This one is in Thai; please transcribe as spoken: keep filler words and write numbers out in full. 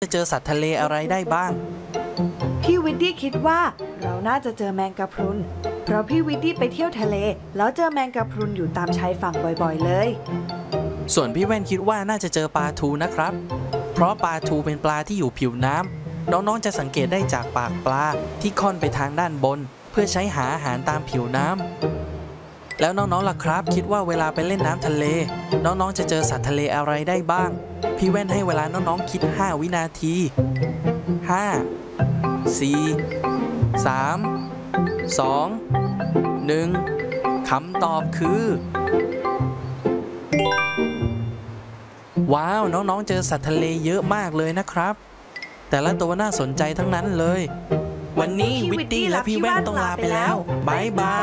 จะเจอสัตว์ทะเลอะไรได้บ้างพี่วิดดี้คิดว่าเราน่าจะเจอแมงกะพรุนเพราะพี่วิดดี้ไปเที่ยวทะเลแล้วเจอแมงกะพรุนอยู่ตามชายฝั่งบ่อยๆเลยส่วนพี่แว่นคิดว่าน่าจะเจอปลาทูนะครับเพราะปลาทูเป็นปลาที่อยู่ผิวน้ำน้องๆจะสังเกตได้จากปากปลาที่ค่อนไปทางด้านบนเพื่อใช้หาอาหารตามผิวน้ำแล้วน้องๆล่ะครับคิดว่าเวลาไปเล่นน้ำทะเลน้องๆจะเจอสัตว์ทะเลอะไรได้บ้างพี่แว่นให้เวลาน้องๆคิดห้าวินาทีห้า สี่ สาม สอง หนึ่งคำตอบคือว้าวน้องๆเจอสัตว์ทะเลเยอะมากเลยนะครับแต่ละตัวน่าสนใจทั้งนั้นเลยวันนี้วิตตี้และพี่แว่นต้องลาไปแล้วบ๊ายบาย